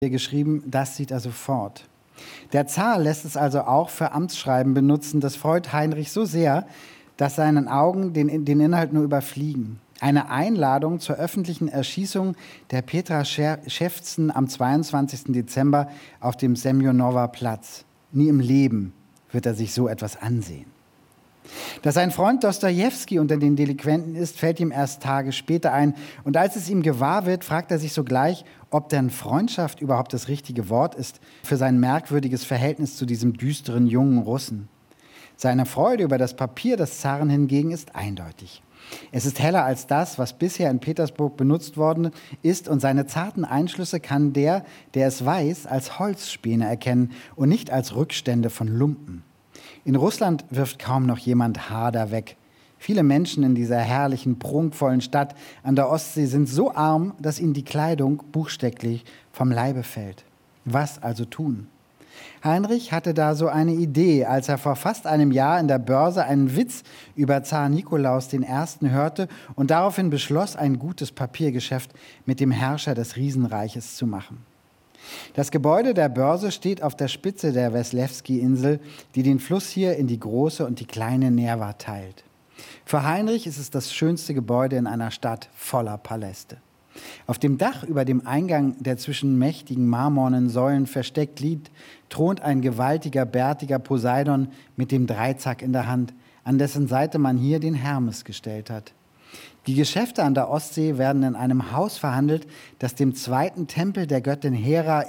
geschrieben, das sieht er sofort. Der Zar lässt es also auch für Amtsschreiben benutzen. Das freut Heinrich so sehr, dass seinen Augen den Inhalt nur überfliegen. Eine Einladung zur öffentlichen Erschießung der Petra Schewtsen am 22. Dezember auf dem Semjonower Platz. Nie im Leben wird er sich so etwas ansehen. Dass sein Freund Dostojewski unter den Delinquenten ist, fällt ihm erst Tage später ein. Und als es ihm gewahr wird, fragt er sich sogleich, ob denn Freundschaft überhaupt das richtige Wort ist für sein merkwürdiges Verhältnis zu diesem düsteren jungen Russen. Seine Freude über das Papier des Zaren hingegen ist eindeutig. Es ist heller als das, was bisher in Petersburg benutzt worden ist, und seine zarten Einschlüsse kann der es weiß, als Holzspäne erkennen und nicht als Rückstände von Lumpen. In Russland wirft kaum noch jemand Hader weg. Viele Menschen in dieser herrlichen, prunkvollen Stadt an der Ostsee sind so arm, dass ihnen die Kleidung buchstäblich vom Leibe fällt. Was also tun? Heinrich hatte da so eine Idee, als er vor fast einem Jahr in der Börse einen Witz über Zar Nikolaus I. hörte und daraufhin beschloss, ein gutes Papiergeschäft mit dem Herrscher des Riesenreiches zu machen. Das Gebäude der Börse steht auf der Spitze der Weslewski-Insel, die den Fluss hier in die große und die kleine Newa teilt. Für Heinrich ist es das schönste Gebäude in einer Stadt voller Paläste. Auf dem Dach über dem Eingang, der zwischen mächtigen marmornen Säulen versteckt liegt, thront ein gewaltiger, bärtiger Poseidon mit dem Dreizack in der Hand, an dessen Seite man hier den Hermes gestellt hat. Die Geschäfte an der Ostsee werden in einem Haus verhandelt, das dem zweiten Tempel der Göttin Hera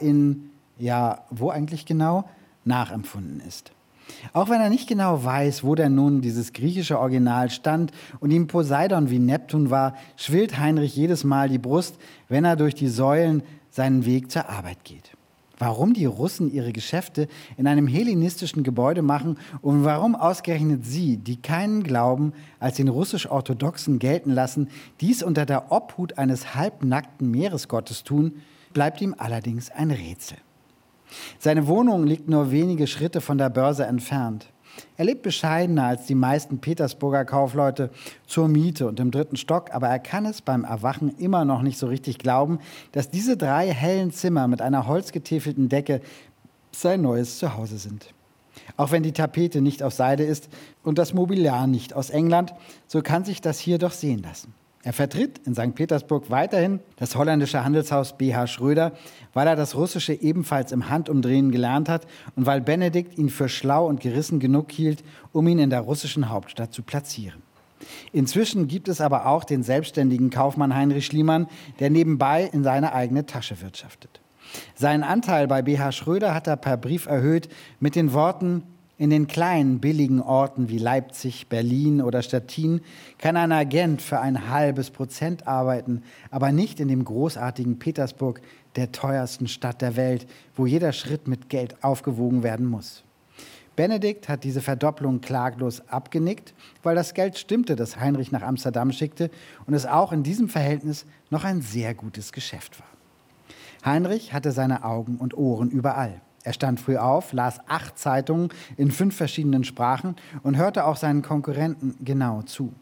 wo eigentlich genau, nachempfunden ist. Auch wenn er nicht genau weiß, wo denn nun dieses griechische Original stand und ihm Poseidon wie Neptun war, schwillt Heinrich jedes Mal die Brust, wenn er durch die Säulen seinen Weg zur Arbeit geht. Warum die Russen ihre Geschäfte in einem hellenistischen Gebäude machen und warum ausgerechnet sie, die keinen Glauben als den russisch-orthodoxen gelten lassen, dies unter der Obhut eines halbnackten Meeresgottes tun, bleibt ihm allerdings ein Rätsel. Seine Wohnung liegt nur wenige Schritte von der Börse entfernt. Er lebt bescheidener als die meisten Petersburger Kaufleute, zur Miete und im 3. Stock, aber er kann es beim Erwachen immer noch nicht so richtig glauben, dass diese 3 hellen Zimmer mit einer holzgetäfelten Decke sein neues Zuhause sind. Auch wenn die Tapete nicht aus Seide ist und das Mobiliar nicht aus England, so kann sich das hier doch sehen lassen. Er vertritt in St. Petersburg weiterhin das holländische Handelshaus B.H. Schröder, weil er das Russische ebenfalls im Handumdrehen gelernt hat und weil Benedikt ihn für schlau und gerissen genug hielt, um ihn in der russischen Hauptstadt zu platzieren. Inzwischen gibt es aber auch den selbstständigen Kaufmann Heinrich Schliemann, der nebenbei in seine eigene Tasche wirtschaftet. Seinen Anteil bei B.H. Schröder hat er per Brief erhöht mit den Worten: In den kleinen, billigen Orten wie Leipzig, Berlin oder Stettin kann ein Agent für ein halbes Prozent arbeiten, aber nicht in dem großartigen Petersburg, der teuersten Stadt der Welt, wo jeder Schritt mit Geld aufgewogen werden muss. Benedikt hat diese Verdopplung klaglos abgenickt, weil das Geld stimmte, das Heinrich nach Amsterdam schickte und es auch in diesem Verhältnis noch ein sehr gutes Geschäft war. Heinrich hatte seine Augen und Ohren überall. Er stand früh auf, las 8 Zeitungen in 5 verschiedenen Sprachen und hörte auch seinen Konkurrenten genau zu.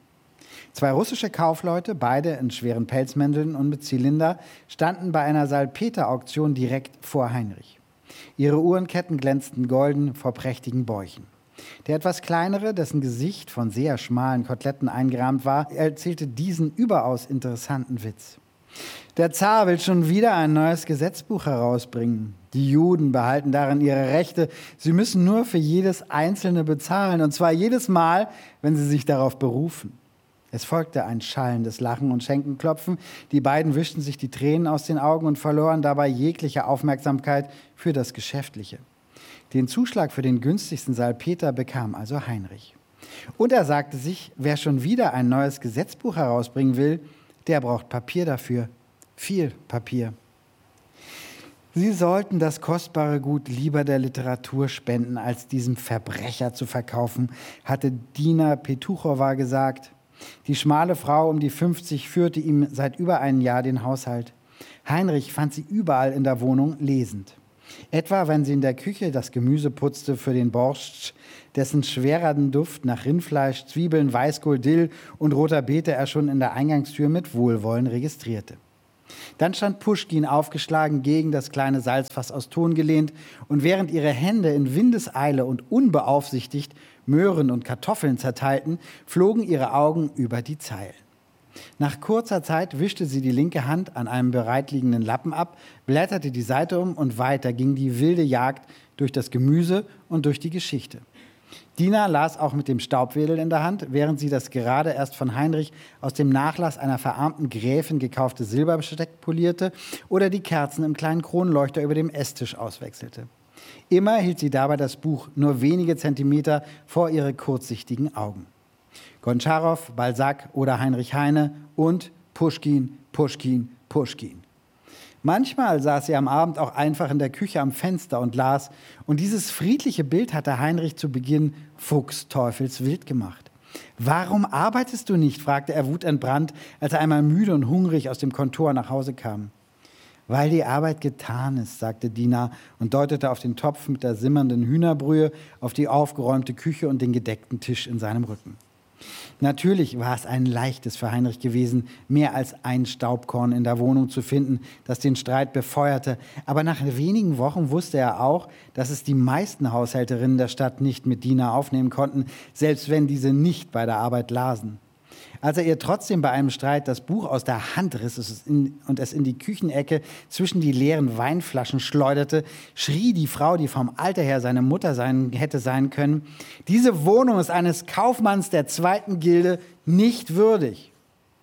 2 russische Kaufleute, beide in schweren Pelzmänteln und mit Zylinder, standen bei einer Salpeter-Auktion direkt vor Heinrich. Ihre Uhrenketten glänzten golden vor prächtigen Bäuchen. Der etwas kleinere, dessen Gesicht von sehr schmalen Koteletten eingerahmt war, erzählte diesen überaus interessanten Witz. Der Zar will schon wieder ein neues Gesetzbuch herausbringen. Die Juden behalten darin ihre Rechte. Sie müssen nur für jedes Einzelne bezahlen, und zwar jedes Mal, wenn sie sich darauf berufen. Es folgte ein schallendes Lachen und Schenkelklopfen. Die beiden wischten sich die Tränen aus den Augen und verloren dabei jegliche Aufmerksamkeit für das Geschäftliche. Den Zuschlag für den günstigsten Salpeter bekam also Heinrich. Und er sagte sich, wer schon wieder ein neues Gesetzbuch herausbringen will, der braucht Papier dafür. Viel Papier. Sie sollten das kostbare Gut lieber der Literatur spenden, als diesem Verbrecher zu verkaufen, hatte Dina Petuchowa gesagt. Die schmale Frau um die 50 führte ihm seit über einem Jahr den Haushalt. Heinrich fand sie überall in der Wohnung lesend. Etwa, wenn sie in der Küche das Gemüse putzte für den Borscht, dessen schwereren Duft nach Rindfleisch, Zwiebeln, Weißkohl, Dill und roter Beete er schon in der Eingangstür mit Wohlwollen registrierte. Dann stand Puschkin aufgeschlagen gegen das kleine Salzfass aus Ton gelehnt, und während ihre Hände in Windeseile und unbeaufsichtigt Möhren und Kartoffeln zerteilten, flogen ihre Augen über die Zeilen. Nach kurzer Zeit wischte sie die linke Hand an einem bereitliegenden Lappen ab, blätterte die Seite um und weiter ging die wilde Jagd durch das Gemüse und durch die Geschichte. Dina las auch mit dem Staubwedel in der Hand, während sie das gerade erst von Heinrich aus dem Nachlass einer verarmten Gräfin gekaufte Silberbesteck polierte oder die Kerzen im kleinen Kronleuchter über dem Esstisch auswechselte. Immer hielt sie dabei das Buch nur wenige Zentimeter vor ihre kurzsichtigen Augen. Gontscharow, Balzac oder Heinrich Heine und Puschkin, Puschkin, Puschkin. Manchmal saß sie am Abend auch einfach in der Küche am Fenster und las. Und dieses friedliche Bild hatte Heinrich zu Beginn fuchsteufelswild gemacht. »Warum arbeitest du nicht?« fragte er wutentbrannt, als er einmal müde und hungrig aus dem Kontor nach Hause kam. »Weil die Arbeit getan ist«, sagte Dina und deutete auf den Topf mit der simmernden Hühnerbrühe, auf die aufgeräumte Küche und den gedeckten Tisch in seinem Rücken. Natürlich war es ein leichtes für Heinrich gewesen, mehr als ein Staubkorn in der Wohnung zu finden, das den Streit befeuerte. Aber nach wenigen Wochen wusste er auch, dass es die meisten Haushälterinnen der Stadt nicht mit Dina aufnehmen konnten, selbst wenn diese nicht bei der Arbeit lasen. Als er ihr trotzdem bei einem Streit das Buch aus der Hand riss und es in die Küchenecke zwischen die leeren Weinflaschen schleuderte, schrie die Frau, die vom Alter her seine Mutter hätte sein können: »Diese Wohnung ist eines Kaufmanns der 2. Gilde nicht würdig.«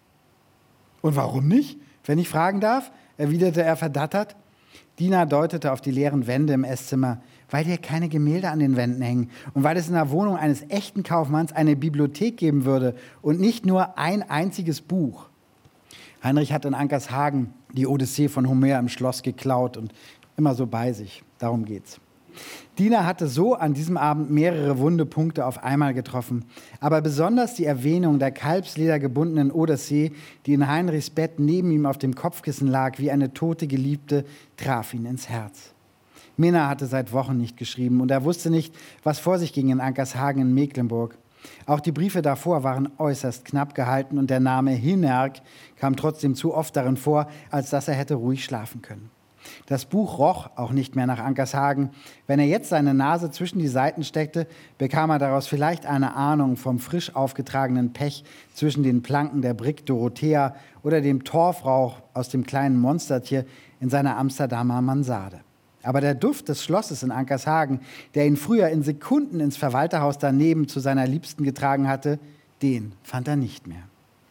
»Und warum nicht, wenn ich fragen darf?« erwiderte er verdattert. Dina deutete auf die leeren Wände im Esszimmer. »Weil hier keine Gemälde an den Wänden hängen und weil es in der Wohnung eines echten Kaufmanns eine Bibliothek geben würde und nicht nur ein einziges Buch.« Heinrich hat in Ankershagen die Odyssee von Homer im Schloss geklaut und immer so bei sich. Darum geht's. Dina hatte so an diesem Abend mehrere wunde Punkte auf einmal getroffen. Aber besonders die Erwähnung der kalbsledergebundenen Odyssee, die in Heinrichs Bett neben ihm auf dem Kopfkissen lag, wie eine tote Geliebte, traf ihn ins Herz. Minna hatte seit Wochen nicht geschrieben und er wusste nicht, was vor sich ging in Ankershagen in Mecklenburg. Auch die Briefe davor waren äußerst knapp gehalten und der Name Hinnerk kam trotzdem zu oft darin vor, als dass er hätte ruhig schlafen können. Das Buch roch auch nicht mehr nach Ankershagen. Wenn er jetzt seine Nase zwischen die Seiten steckte, bekam er daraus vielleicht eine Ahnung vom frisch aufgetragenen Pech zwischen den Planken der Brigg Dorothea oder dem Torfrauch aus dem kleinen Monstertier in seiner Amsterdamer Mansarde. Aber der Duft des Schlosses in Ankershagen, der ihn früher in Sekunden ins Verwalterhaus daneben zu seiner Liebsten getragen hatte, den fand er nicht mehr.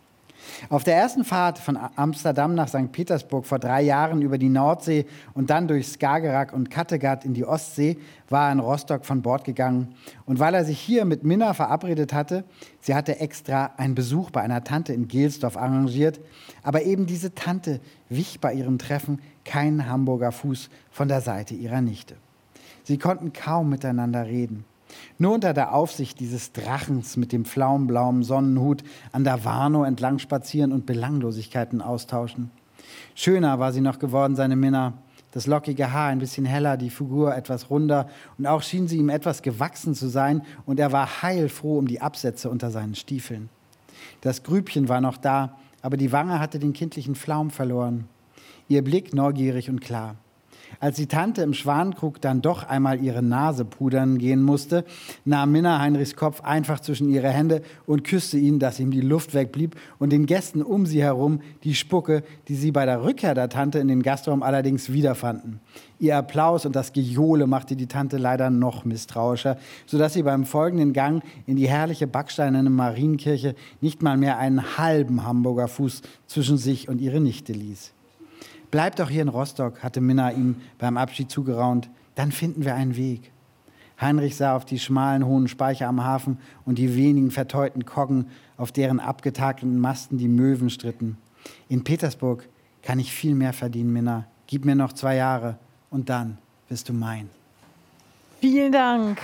Auf der ersten Fahrt von Amsterdam nach St. Petersburg vor 3 Jahren über die Nordsee und dann durch Skagerrak und Kattegat in die Ostsee war er in Rostock von Bord gegangen. Und weil er sich hier mit Minna verabredet hatte, sie hatte extra einen Besuch bei einer Tante in Gelsdorf arrangiert, aber eben diese Tante wich bei ihrem Treffen keinen Hamburger Fuß von der Seite ihrer Nichte. Sie konnten kaum miteinander reden. Nur unter der Aufsicht dieses Drachens mit dem pflaumenblauen Sonnenhut an der Warnow entlang spazieren und Belanglosigkeiten austauschen. Schöner war sie noch geworden, seine Minna. Das lockige Haar ein bisschen heller, die Figur etwas runder und auch schien sie ihm etwas gewachsen zu sein und er war heilfroh um die Absätze unter seinen Stiefeln. Das Grübchen war noch da, aber die Wange hatte den kindlichen Flaum verloren. Ihr Blick neugierig und klar. Als die Tante im Schwanenkrug dann doch einmal ihre Nase pudern gehen musste, nahm Minna Heinrichs Kopf einfach zwischen ihre Hände und küsste ihn, dass ihm die Luft wegblieb und den Gästen um sie herum die Spucke, die sie bei der Rückkehr der Tante in den Gastraum allerdings wiederfanden. Ihr Applaus und das Gejohle machte die Tante leider noch misstrauischer, sodass sie beim folgenden Gang in die herrliche backsteinerne Marienkirche nicht mal mehr einen halben Hamburger Fuß zwischen sich und ihre Nichte ließ. »Bleib doch hier in Rostock«, hatte Minna ihm beim Abschied zugeraunt, »dann finden wir einen Weg.« Heinrich sah auf die schmalen, hohen Speicher am Hafen und die wenigen verteuten Koggen, auf deren abgetakelten Masten die Möwen stritten. »In Petersburg kann ich viel mehr verdienen, Minna. Gib mir noch 2 Jahre und dann bist du mein.« Vielen Dank.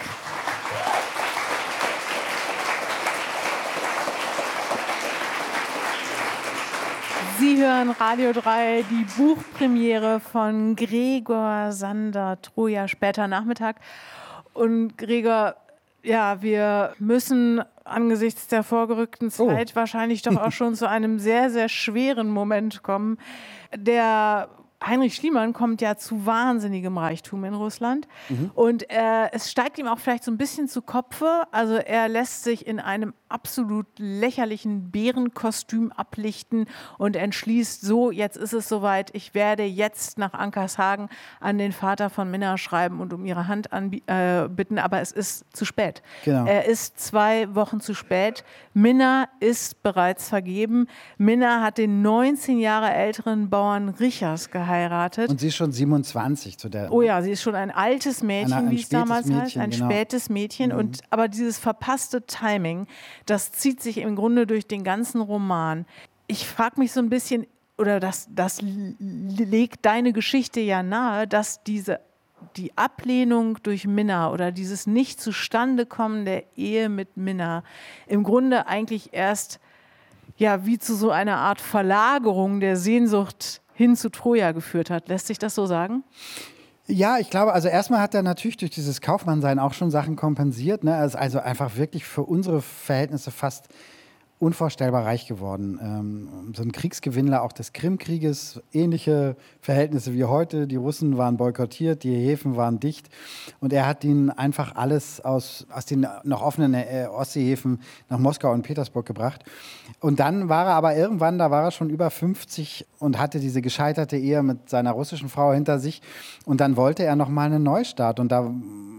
Sie hören Radio 3, die Buchpremiere von Gregor Sander, Troja, später Nachmittag. Und Gregor, Ja, wir müssen angesichts der vorgerückten Zeit wahrscheinlich doch auch schon zu einem sehr, sehr schweren Moment kommen. Der Heinrich Schliemann kommt ja zu wahnsinnigem Reichtum in Russland und es steigt ihm auch vielleicht so ein bisschen zu Kopfe. Also er lässt sich in einem absolut lächerlichen Bärenkostüm ablichten und entschließt so, jetzt ist es soweit, ich werde jetzt nach Ankershagen an den Vater von Minna schreiben und um ihre Hand bitten, aber es ist zu spät. Genau. Er ist 2 Wochen zu spät. Minna ist bereits vergeben. Minna hat den 19 Jahre älteren Bauern Richers geheiratet. Und sie ist schon 27 zu der. Oh ja, sie ist schon ein altes Mädchen, wie es damals heißt, ein genau. spätes Mädchen. Aber dieses verpasste Timing, das zieht sich im Grunde durch den ganzen Roman. Ich frage mich so ein bisschen, oder das legt deine Geschichte ja nahe, dass die Ablehnung durch Minna oder dieses Nicht-Zustande-Kommen der Ehe mit Minna im Grunde eigentlich erst wie zu so einer Art Verlagerung der Sehnsucht hin zu Troja geführt hat. Lässt sich das so sagen? Ja, ich glaube, also erstmal hat er natürlich durch dieses Kaufmannsein auch schon Sachen kompensiert. Ne? Er ist also einfach wirklich für unsere Verhältnisse fast unvorstellbar reich geworden. So ein Kriegsgewinnler auch des Krimkrieges, ähnliche Verhältnisse wie heute. Die Russen waren boykottiert, die Häfen waren dicht und er hat ihnen einfach alles aus den noch offenen Ostseehäfen nach Moskau und Petersburg gebracht. Und dann war er aber irgendwann, da war er schon über 50 und hatte diese gescheiterte Ehe mit seiner russischen Frau hinter sich und dann wollte er nochmal einen Neustart und da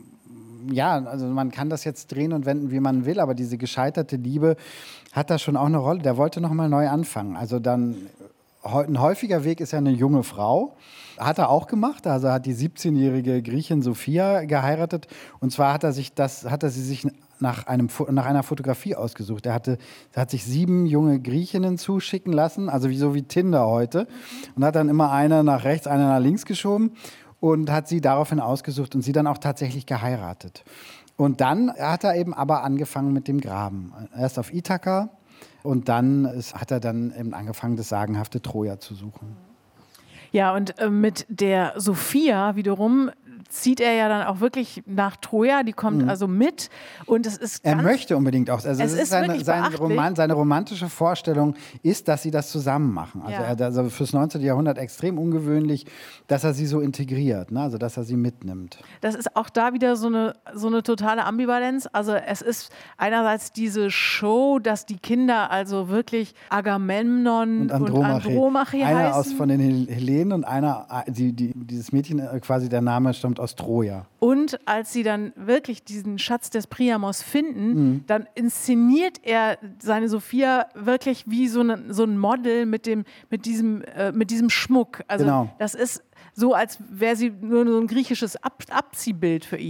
also man kann das jetzt drehen und wenden, wie man will, aber diese gescheiterte Liebe hat da schon auch eine Rolle. Der wollte nochmal neu anfangen. Also dann, ein häufiger Weg ist ja eine junge Frau. Hat er auch gemacht. Also hat die 17-jährige Griechin Sophia geheiratet. Und zwar hat er sie sich nach einer Fotografie ausgesucht. Er hat sich 7 junge Griechinnen zuschicken lassen, also so wie Tinder heute. Und hat dann immer eine nach rechts, eine nach links geschoben. Und hat sie daraufhin ausgesucht und sie dann auch tatsächlich geheiratet. Und dann hat er eben aber angefangen mit dem Graben. Erst auf Ithaka und dann hat er dann eben angefangen, das sagenhafte Troja zu suchen. Ja, und mit der Sophia wiederum zieht er ja dann auch wirklich nach Troja, die kommt also mit und es ist er möchte unbedingt auch, also es ist seine romantische Vorstellung ist, dass sie das zusammen machen. Also, also fürs 19. Jahrhundert extrem ungewöhnlich, dass er sie so integriert, ne? Also dass er sie mitnimmt. Das ist auch da wieder so eine totale Ambivalenz. Also es ist einerseits diese Show, dass die Kinder also wirklich Agamemnon und Andromache heißen. Einer von den Hellenen und einer, dieses Mädchen quasi, der Name stammt aus Troja. Und als sie dann wirklich diesen Schatz des Priamos finden, dann inszeniert er seine Sophia wirklich wie so ein Model mit diesem Schmuck. Also genau. Das ist so, als wäre sie nur so ein griechisches Abziehbild für ihn.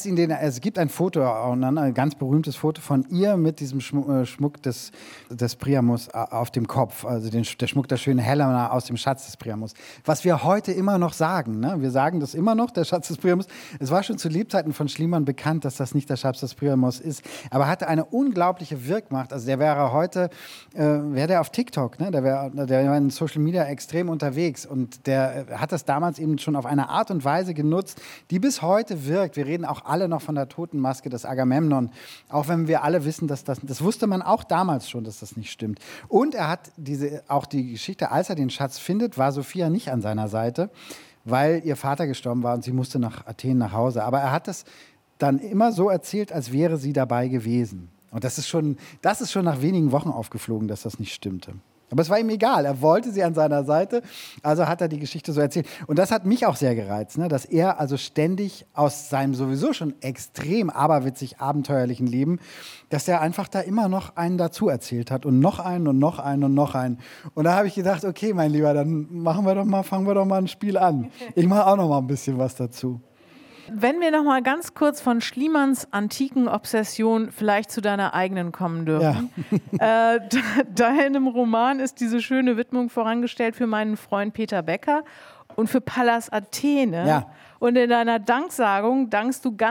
Es gibt ein Foto, ein ganz berühmtes Foto von ihr mit diesem Schmuck des Priamos auf dem Kopf. Also der Schmuck der schönen Helena aus dem Schatz des Priamos. Was wir heute immer noch sagen. Ne? Wir sagen das immer noch, der Schatz des Priamos. Es war schon zu Lebzeiten von Schliemann bekannt, dass das nicht der Schatz des Priamos ist. Aber hatte eine unglaubliche Wirkmacht. Also der wäre heute, wäre der auf TikTok, ne? Der wäre in Social Media extrem unterwegs. Und der hat das damals eben schon auf eine Art und Weise genutzt, die bis heute wirkt. Wir reden auch alle noch von der Totenmaske des Agamemnon, auch wenn wir alle wissen, dass das wusste man auch damals schon, dass das nicht stimmt. Und er hat auch die Geschichte, als er den Schatz findet, war Sophia nicht an seiner Seite, weil ihr Vater gestorben war und sie musste nach Athen nach Hause. Aber er hat es dann immer so erzählt, als wäre sie dabei gewesen. Und das ist schon nach wenigen Wochen aufgeflogen, dass das nicht stimmte. Aber es war ihm egal, er wollte sie an seiner Seite, also hat er die Geschichte so erzählt. Und das hat mich auch sehr gereizt, ne? Dass er also ständig aus seinem sowieso schon extrem aberwitzig abenteuerlichen Leben, dass er einfach da immer noch einen dazu erzählt hat und noch einen und noch einen und noch einen. Und da habe ich gedacht, okay, mein Lieber, dann fangen wir doch mal ein Spiel an. Ich mache auch noch mal ein bisschen was dazu. Wenn wir noch mal ganz kurz von Schliemanns antiken Obsession vielleicht zu deiner eigenen kommen dürfen. Ja. Deinem Roman ist diese schöne Widmung vorangestellt für meinen Freund Peter Becker und für Pallas Athene. Ja. Und in deiner Danksagung dankst du ganz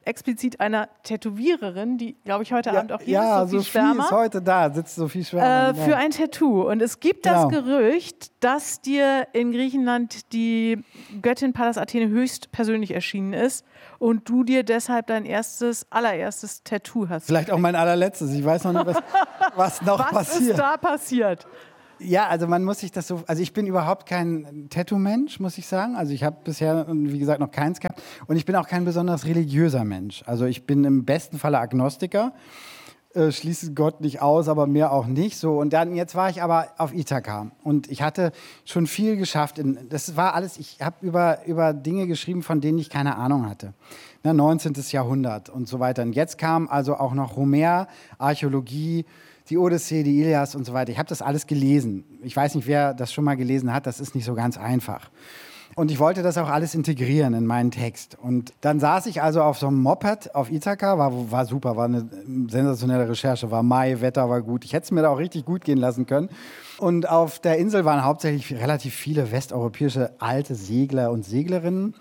explizit einer Tätowiererin, die, glaube ich, heute Abend auch hier ist, Sophie Schwärmer. Ist heute da, sitzt Sophie Schwärmer. Für ein Tattoo. Und es gibt das Gerücht, dass dir in Griechenland die Göttin Pallas Athene höchst persönlich erschienen ist und du dir deshalb dein allererstes Tattoo hast. Vielleicht auch mein allerletztes. Ich weiß noch nicht, was noch passiert. Was ist da passiert? Ja, also man muss sich das so, also ich bin überhaupt kein Tattoo-Mensch, muss ich sagen. Also ich habe bisher, wie gesagt, noch keins gehabt. Und ich bin auch kein besonders religiöser Mensch. Also ich bin im besten Falle Agnostiker, schließe Gott nicht aus, aber mehr auch nicht. So. Und dann, jetzt war ich aber auf Ithaka und ich hatte schon viel geschafft. Das war alles, ich habe über Dinge geschrieben, von denen ich keine Ahnung hatte. 19. Jahrhundert und so weiter. Und jetzt kam also auch noch Homer, Archäologie, die Odyssee, die Ilias und so weiter. Ich habe das alles gelesen. Ich weiß nicht, wer das schon mal gelesen hat. Das ist nicht so ganz einfach. Und ich wollte das auch alles integrieren in meinen Text. Und dann saß ich also auf so einem Moped auf Ithaka. War super, war eine sensationelle Recherche. War Mai, Wetter war gut. Ich hätte es mir da auch richtig gut gehen lassen können. Und auf der Insel waren hauptsächlich relativ viele westeuropäische alte Segler und Seglerinnen.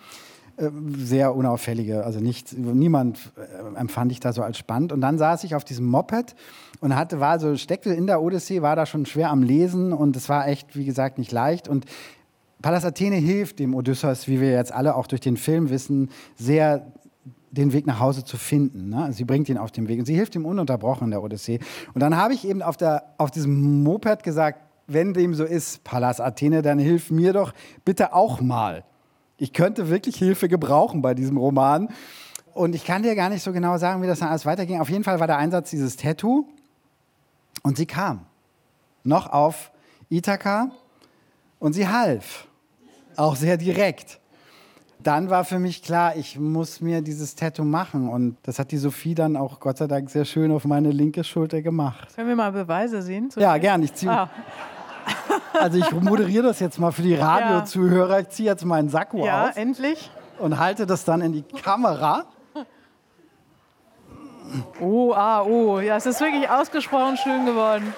Sehr unauffällige, also niemand empfand ich da so als spannend. Und dann saß ich auf diesem Moped und steckte in der Odyssee, war da schon schwer am Lesen und es war echt, wie gesagt, nicht leicht. Und Pallas Athene hilft dem Odysseus, wie wir jetzt alle auch durch den Film wissen, sehr den Weg nach Hause zu finden. Ne? Sie bringt ihn auf den Weg und sie hilft ihm ununterbrochen in der Odyssee. Und dann habe ich eben auf diesem Moped gesagt, wenn dem so ist, Pallas Athene, dann hilf mir doch bitte auch mal. Ich könnte wirklich Hilfe gebrauchen bei diesem Roman. Und ich kann dir gar nicht so genau sagen, wie das dann alles weiterging. Auf jeden Fall war der Einsatz dieses Tattoo. Und sie kam. Noch auf Ithaka. Und sie half. Auch sehr direkt. Dann war für mich klar, ich muss mir dieses Tattoo machen. Und das hat die Sophie dann auch Gott sei Dank sehr schön auf meine linke Schulter gemacht. Können wir mal Beweise sehen? Ja, gern. Also ich moderiere das jetzt mal für die Radiozuhörer. Ich ziehe jetzt meinen Sakko aus. Ja, endlich. Und halte das dann in die Kamera. Oh. Ja, es ist wirklich ausgesprochen schön geworden.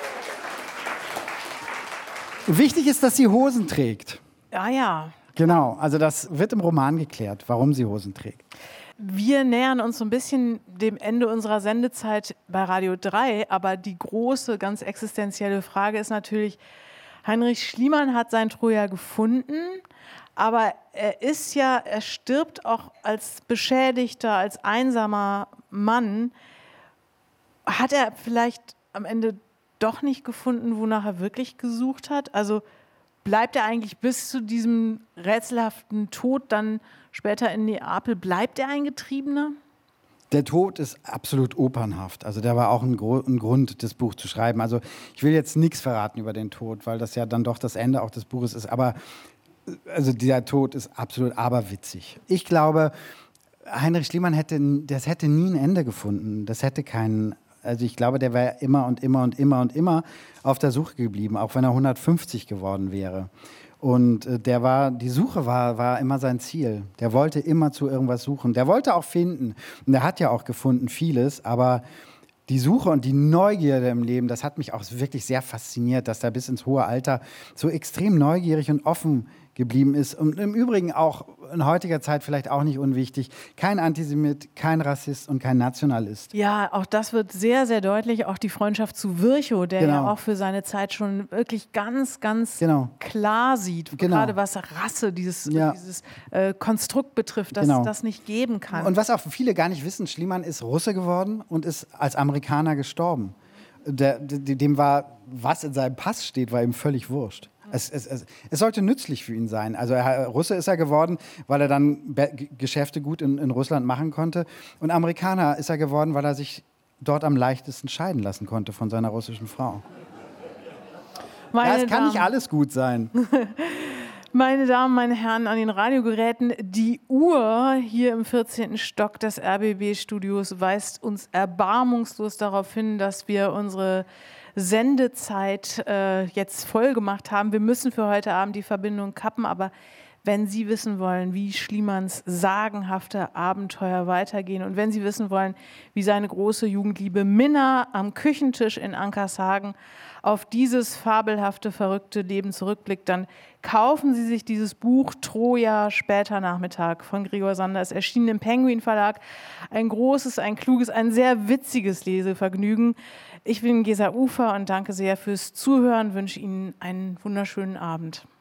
Wichtig ist, dass sie Hosen trägt. Ja. Genau, also das wird im Roman geklärt, warum sie Hosen trägt. Wir nähern uns so ein bisschen dem Ende unserer Sendezeit bei Radio 3, aber die große, ganz existenzielle Frage ist natürlich, Heinrich Schliemann hat sein Troja gefunden, aber er stirbt auch als beschädigter, als einsamer Mann. Hat er vielleicht am Ende doch nicht gefunden, wonach er wirklich gesucht hat? Also bleibt er eigentlich bis zu diesem rätselhaften Tod dann später in Neapel, bleibt er ein Getriebener? Der Tod ist absolut opernhaft. Also der war auch ein Grund, das Buch zu schreiben. Also ich will jetzt nichts verraten über den Tod, weil das ja dann doch das Ende auch des Buches ist. Aber also dieser Tod ist absolut aberwitzig. Ich glaube, Heinrich Schliemann hätte nie ein Ende gefunden. Das hätte keinen. Also ich glaube, der wäre immer auf der Suche geblieben, auch wenn er 150 geworden wäre. Und die Suche war immer sein Ziel. Der wollte immer zu irgendwas suchen. Der wollte auch finden. Und er hat ja auch gefunden vieles, aber die Suche und die Neugierde im Leben, das hat mich auch wirklich sehr fasziniert, dass er bis ins hohe Alter so extrem neugierig und offen geblieben ist. Und im Übrigen auch in heutiger Zeit vielleicht auch nicht unwichtig, kein Antisemit, kein Rassist und kein Nationalist. Ja, auch das wird sehr, sehr deutlich. Auch die Freundschaft zu Virchow, der ja auch für seine Zeit schon wirklich ganz, ganz klar sieht, gerade was Rasse, dieses Konstrukt betrifft, dass es das nicht geben kann. Und was auch viele gar nicht wissen, Schliemann ist Russe geworden und ist als Amerikaner gestorben. Dem war, was in seinem Pass steht, war ihm völlig wurscht. Es sollte nützlich für ihn sein. Also Russe ist er geworden, weil er dann Geschäfte gut in Russland machen konnte. Und Amerikaner ist er geworden, weil er sich dort am leichtesten scheiden lassen konnte von seiner russischen Frau. Es kann nicht alles gut sein. Meine Damen, meine Herren, an den Radiogeräten, die Uhr hier im 14. Stock des RBB-Studios weist uns erbarmungslos darauf hin, dass wir unsere Sendezeit jetzt voll gemacht haben. Wir müssen für heute Abend die Verbindung kappen, aber wenn Sie wissen wollen, wie Schliemanns sagenhafte Abenteuer weitergehen und wenn Sie wissen wollen, wie seine große Jugendliebe Minna am Küchentisch in Ankershagen auf dieses fabelhafte, verrückte Leben zurückblickt, dann kaufen Sie sich dieses Buch Troja, später Nachmittag von Gregor Sander. Es erschien im Penguin Verlag. Ein großes, ein kluges, ein sehr witziges Lesevergnügen. Ich bin Gesa Ufer und danke sehr fürs Zuhören, wünsche Ihnen einen wunderschönen Abend.